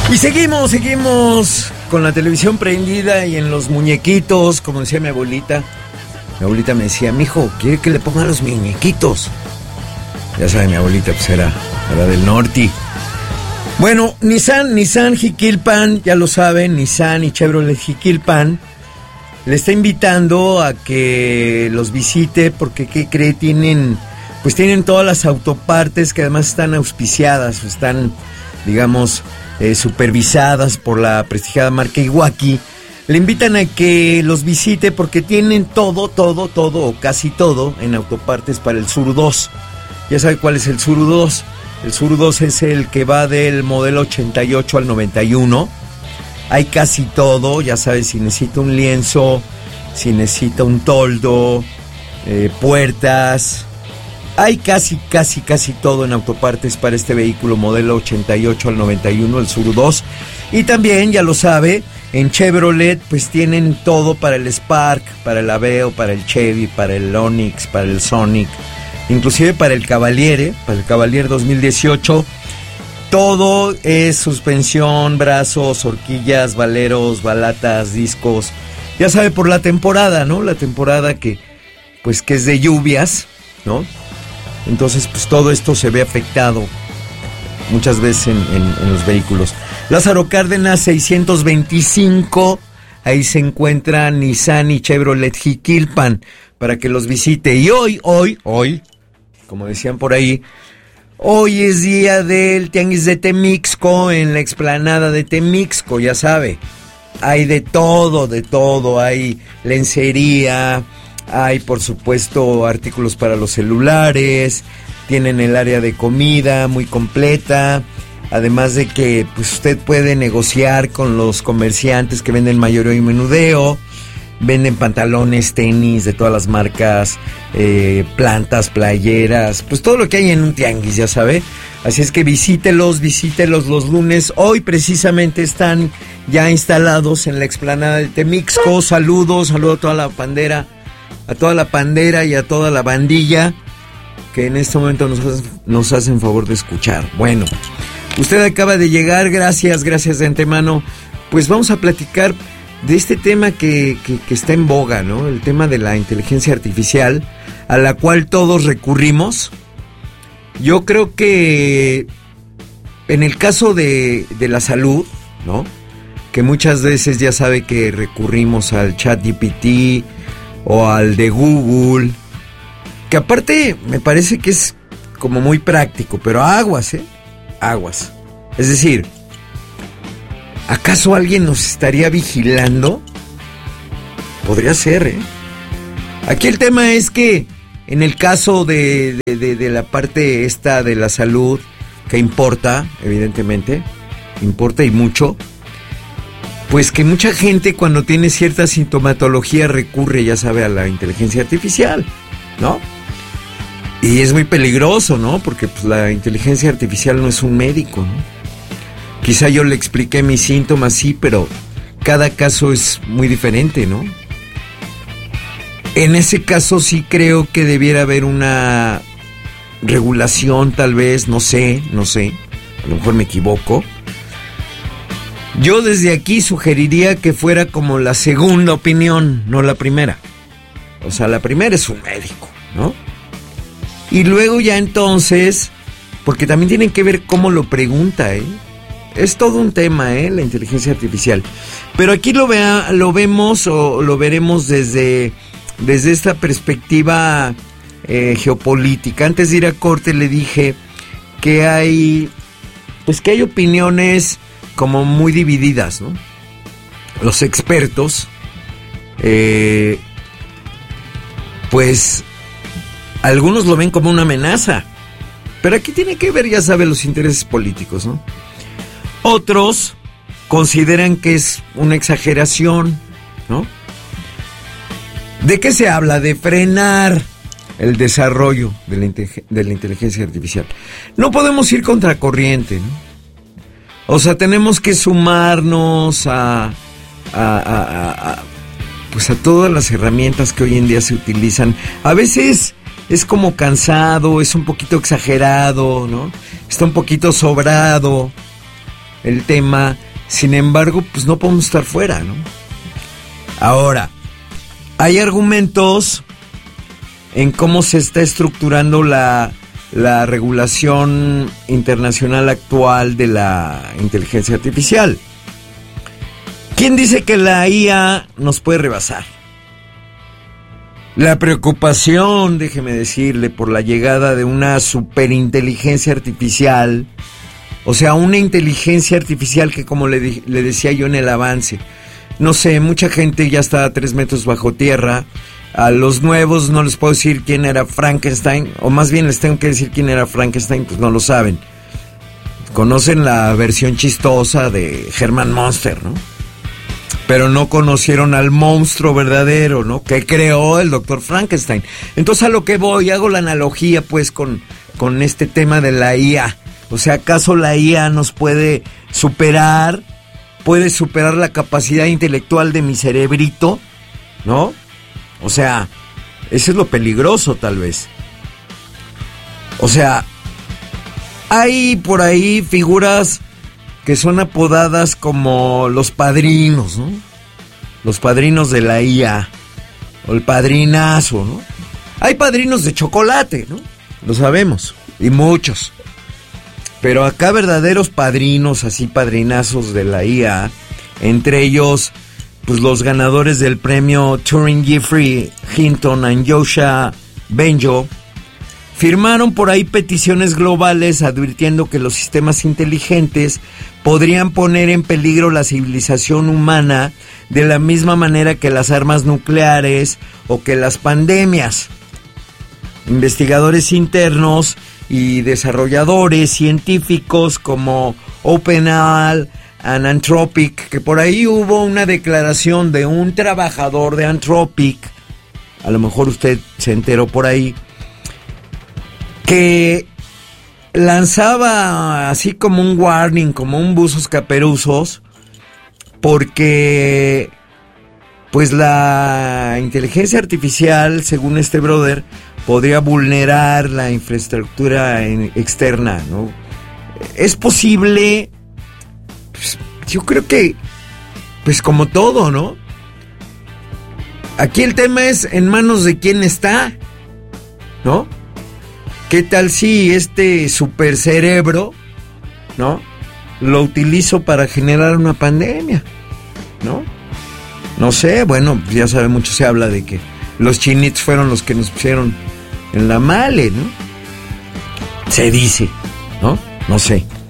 Y seguimos con la televisión prendida y en los muñequitos, como decía mi abuelita. Mi abuelita me decía, mijo, ¿quiere que le pongan los muñequitos? Ya sabe, mi abuelita pues era del norte. Bueno, Nissan Jiquilpan, ya lo saben, Nissan y Chevrolet Jiquilpan le está invitando a que los visite porque, ¿qué cree? Tienen todas las autopartes que además están auspiciadas, están, digamos, supervisadas por la prestigiada marca Iwaki. Le invitan a que los visite porque tienen todo o casi todo en autopartes para el Sur 2. Ya sabe cuál es el Sur 2. El Sur 2 es el que va del modelo 88 al 91. Hay casi todo, ya sabes, si necesita un lienzo, si necesita un toldo, puertas. Hay casi todo en autopartes para este vehículo modelo 88 al 91, el Sur 2. Y también, ya lo sabe, en Chevrolet pues tienen todo para el Spark, para el Aveo, para el Chevy, para el Onix, para el Sonic, inclusive para el Cavalier 2018. Todo es suspensión, brazos, horquillas, valeros, balatas, discos. Ya sabe, por la temporada, ¿no? La temporada que es de lluvias, ¿no? Entonces, pues todo esto se ve afectado muchas veces en los vehículos. Lázaro Cárdenas 625, ahí se encuentran Nissan y Chevrolet Jiquilpan para que los visite. Y hoy, como decían por ahí, hoy es día del Tianguis de Temixco, en la explanada de Temixco, ya sabe. Hay de todo, hay lencería, hay por supuesto artículos para los celulares, tienen el área de comida muy completa, además de que pues usted puede negociar con los comerciantes que venden mayoreo y menudeo, venden pantalones, tenis de todas las marcas, plantas, playeras, pues todo lo que hay en un tianguis, ya sabe. Así es que visítelos los lunes. Hoy precisamente están ya instalados en la explanada de Temixco. Saludo a toda la pandera, y a toda la bandilla que en este momento nos hacen favor de escuchar. Bueno, usted acaba de llegar, gracias de antemano. Pues vamos a platicar de este tema que está en boga, ¿no? El tema de la inteligencia artificial, a la cual todos recurrimos. Yo creo que en el caso de la salud, ¿no? Que muchas veces ya sabe que recurrimos al ChatGPT o al de Google, que aparte me parece que es como muy práctico, pero aguas. Es decir, ¿acaso alguien nos estaría vigilando? Podría ser, Aquí el tema es que en el caso de la parte esta de la salud, que importa, evidentemente, importa y mucho, pues que mucha gente cuando tiene cierta sintomatología recurre, ya sabe, a la inteligencia artificial, ¿no? Y es muy peligroso, ¿no? Porque pues la inteligencia artificial no es un médico, ¿no? Quizá yo le expliqué mis síntomas, sí, pero cada caso es muy diferente, ¿no? En ese caso sí creo que debiera haber una regulación, tal vez, no sé, a lo mejor me equivoco. Yo desde aquí sugeriría que fuera como la segunda opinión, no la primera. O sea, la primera es un médico, ¿no? Y luego ya entonces, porque también tienen que ver cómo lo pregunta, Es todo un tema, la inteligencia artificial. Pero aquí lo vemos o lo veremos desde esta perspectiva geopolítica. Antes de ir a corte le dije que hay opiniones como muy divididas, ¿no? Los expertos, pues algunos lo ven como una amenaza, pero aquí tiene que ver, ya sabe, los intereses políticos, ¿no? Otros consideran que es una exageración, ¿no? ¿De qué se habla? De frenar el desarrollo de la inteligencia artificial. No podemos ir contracorriente, ¿no? O sea, tenemos que sumarnos a todas las herramientas que hoy en día se utilizan. A veces es como cansado, es un poquito exagerado, ¿no? Está un poquito sobrado. el tema. Sin embargo, pues no podemos estar fuera, ¿no? Ahora, hay argumentos en cómo se está estructurando la regulación internacional actual de la inteligencia artificial. ¿Quién dice que la IA nos puede rebasar? La preocupación, déjeme decirle, por la llegada de una superinteligencia artificial, o sea, una inteligencia artificial que, como le decía yo en el avance, no sé, mucha gente ya está a 3 metros bajo tierra. A los nuevos no les puedo decir quién era Frankenstein, o más bien les tengo que decir quién era Frankenstein, pues no lo saben. Conocen la versión chistosa de Herman Munster, ¿no? Pero no conocieron al monstruo verdadero, ¿no? Que creó el doctor Frankenstein. Entonces, a lo que voy, hago la analogía, pues, con este tema de la IA. O sea, ¿acaso la IA nos puede superar la capacidad intelectual de mi cerebrito? ¿No? O sea, eso es lo peligroso, tal vez. O sea, hay por ahí figuras que son apodadas como los padrinos, ¿no? Los padrinos de la IA, o el padrinazo, ¿no? Hay padrinos de chocolate, ¿no? Lo sabemos, y muchos. Pero acá verdaderos padrinos, así padrinazos de la IA, entre ellos, pues los ganadores del premio Turing Geoffrey Hinton y Yoshua Bengio, firmaron por ahí peticiones globales advirtiendo que los sistemas inteligentes podrían poner en peligro la civilización humana de la misma manera que las armas nucleares o que las pandemias. Investigadores internos y desarrolladores científicos como OpenAI and Anthropic, que por ahí hubo una declaración de un trabajador de Anthropic, a lo mejor usted se enteró por ahí, que lanzaba así como un warning, como un buzos caperuzos, porque pues la inteligencia artificial, según este brother, podría vulnerar la infraestructura externa, ¿no? Es posible, pues, yo creo que, pues como todo, ¿no? Aquí el tema es en manos de quién está, ¿no? ¿Qué tal si este supercerebro, ¿no?, lo utilizo para generar una pandemia, ¿no? No sé, bueno, ya sabe, mucho se habla de que los chinitos fueron los que nos pusieron en la male, ¿no? Se dice, ¿no? No sé.